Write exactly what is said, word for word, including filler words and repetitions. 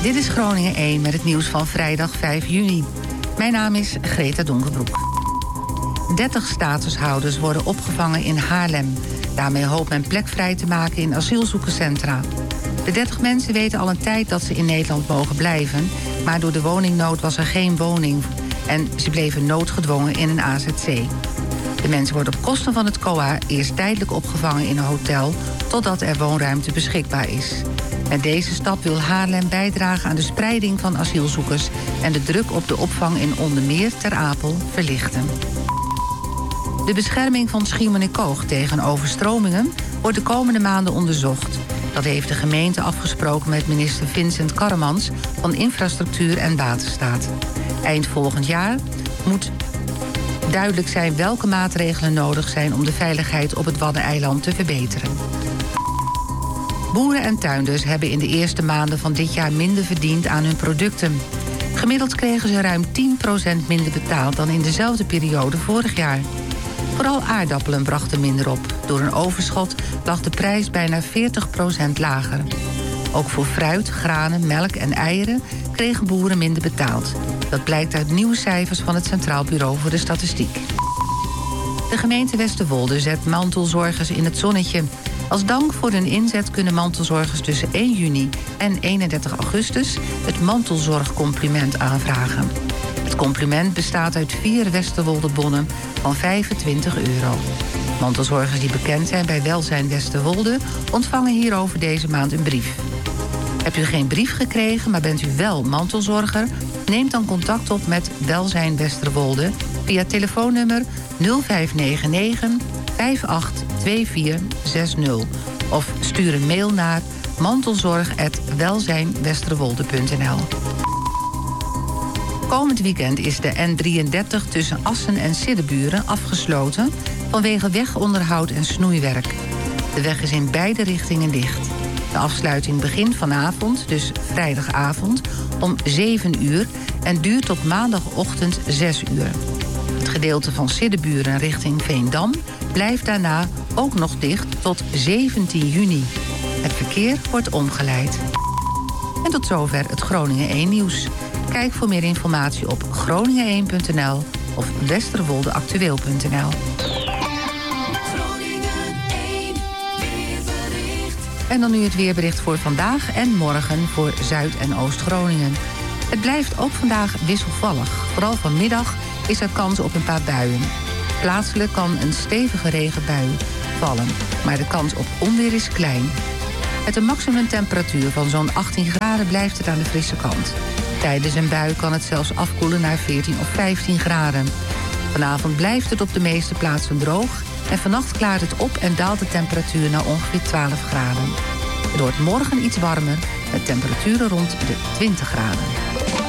Dit is Groningen één met het nieuws van vrijdag vijf juni. Mijn naam is Greta Donkerbroek. dertig statushouders worden opgevangen in Haarlem. Daarmee hoopt men plek vrij te maken in asielzoekerscentra. De dertig mensen weten al een tijd dat ze in Nederland mogen blijven, maar door de woningnood was er geen woning en ze bleven noodgedwongen in een A Z C. De mensen worden op kosten van het C O A eerst tijdelijk opgevangen in een hotel totdat er woonruimte beschikbaar is. Met deze stap wil Haarlem bijdragen aan de spreiding van asielzoekers en de druk op de opvang in onder meer Ter Apel verlichten. De bescherming van Schiermonnikoog tegen overstromingen wordt de komende maanden onderzocht. Dat heeft de gemeente afgesproken met minister Vincent Karremans van Infrastructuur en Waterstaat. Eind volgend jaar moet duidelijk zijn welke maatregelen nodig zijn om de veiligheid op het Waddeneiland te verbeteren. Boeren en tuinders hebben in de eerste maanden van dit jaar minder verdiend aan hun producten. Gemiddeld kregen ze ruim tien procent minder betaald dan in dezelfde periode vorig jaar. Vooral aardappelen brachten minder op. Door een overschot lag de prijs bijna veertig procent lager. Ook voor fruit, granen, melk en eieren kregen boeren minder betaald. Dat blijkt uit nieuwe cijfers van het Centraal Bureau voor de Statistiek. De gemeente Westerwolde zet mantelzorgers in het zonnetje. Als dank voor hun inzet kunnen mantelzorgers tussen één juni en eenendertig augustus... het mantelzorgcompliment aanvragen. Het compliment bestaat uit vier Westerwolde-bonnen van vijfentwintig euro. Mantelzorgers die bekend zijn bij Welzijn Westerwolde ontvangen hierover deze maand een brief. Hebt u geen brief gekregen, maar bent u wel mantelzorger? Neem dan contact op met Welzijn Westerwolde via telefoonnummer nul vijf negen negen vijf acht twee vier zes nul of stuur een mail naar mantelzorg apenstaartje welzijnwesterwolde punt n l. Komend weekend is de N drieëndertig tussen Assen en Siddeburen afgesloten vanwege wegonderhoud en snoeiwerk. De weg is in beide richtingen dicht. De afsluiting begint vanavond, dus vrijdagavond, om zeven uur en duurt tot maandagochtend zes uur. Het gedeelte van Siddeburen richting Veendam blijft daarna ook nog dicht tot zeventien juni. Het verkeer wordt omgeleid. En tot zover het Groningen één nieuws. Kijk voor meer informatie op groningen één punt n l of westerwoldeactueel punt n l. En dan nu het weerbericht voor vandaag en morgen voor Zuid- en Oost-Groningen. Het blijft ook vandaag wisselvallig. Vooral vanmiddag is er kans op een paar buien. Plaatselijk kan een stevige regenbui vallen, maar de kans op onweer is klein. Met een maximumtemperatuur van zo'n achttien graden blijft het aan de frisse kant. Tijdens een bui kan het zelfs afkoelen naar veertien of vijftien graden. Vanavond blijft het op de meeste plaatsen droog en vannacht klaart het op en daalt de temperatuur naar ongeveer twaalf graden. Het wordt morgen iets warmer met temperaturen rond de twintig graden.